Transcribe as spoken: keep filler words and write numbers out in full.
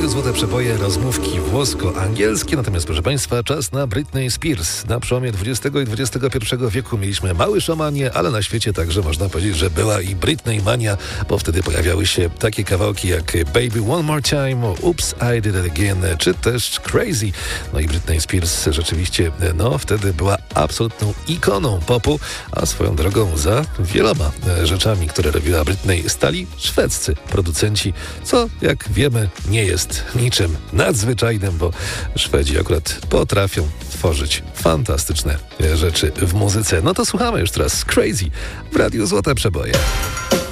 Radiu Złote Przeboje, rozmówki włosko-angielskie. Natomiast, proszę Państwa, czas na Britney Spears. Na przełomie dwudziestego i dwudziestego pierwszego wieku mieliśmy mały szamanie, ale na świecie także można powiedzieć, że była i Britney mania, bo wtedy pojawiały się takie kawałki jak Baby One More Time, Oops, I Did It Again, czy też Crazy. No i Britney Spears rzeczywiście, no wtedy była absolutną ikoną popu, a swoją drogą za wieloma rzeczami, które robiła Britney, stali szwedzcy producenci, co jak wiemy nie jest niczym nadzwyczajnym, bo Szwedzi akurat potrafią tworzyć fantastyczne rzeczy w muzyce. No to słuchamy już teraz Crazy w Radiu Złote Przeboje.